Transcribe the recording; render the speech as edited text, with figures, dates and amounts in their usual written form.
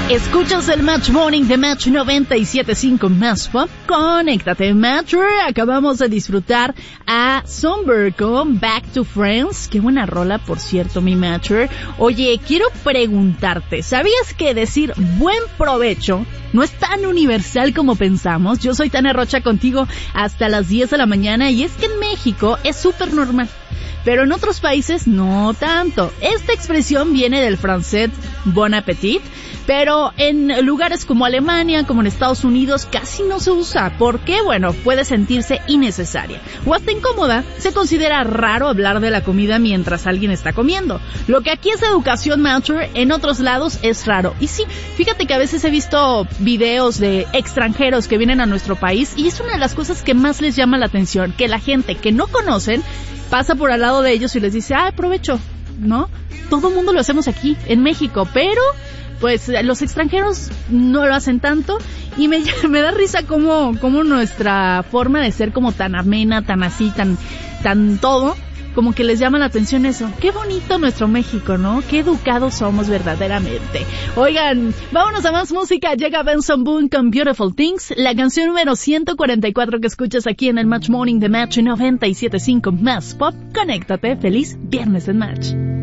Escuchas el Match Morning de Match 97.5 Más Pop. Conéctate, Matcher. Acabamos de disfrutar a Somber con Back to Friends. Qué buena rola, por cierto, mi Matcher. Oye, quiero preguntarte, ¿sabías que decir buen provecho no es tan universal como pensamos? Yo soy Tania Rocha contigo hasta las 10 de la mañana y es que en México es súper normal, pero en otros países no tanto. Esta expresión viene del francés bon appétit, pero en lugares como Alemania, como en Estados Unidos, casi no se usa. ¿Por qué? Bueno, puede sentirse innecesaria o hasta incómoda. Se considera raro hablar de la comida mientras alguien está comiendo. Lo que aquí es educación mature, en otros lados es raro. Y sí, fíjate que a veces he visto videos de extranjeros que vienen a nuestro país y es una de las cosas que más les llama la atención, que la gente que no conocen pasa por al lado de ellos y les dice, provecho, ¿no? Todo el mundo lo hacemos aquí, en México, pero pues los extranjeros no lo hacen tanto y me da risa como nuestra forma de ser como tan amena, tan así, tan todo, como que les llama la atención eso. Qué bonito nuestro México, ¿no? Qué educados somos verdaderamente. Oigan, vámonos a más música. Llega Benson Boone con Beautiful Things, la canción número 144 que escuchas aquí en el Match Morning de Match 97.5 Más Pop. Conéctate, feliz viernes en Match.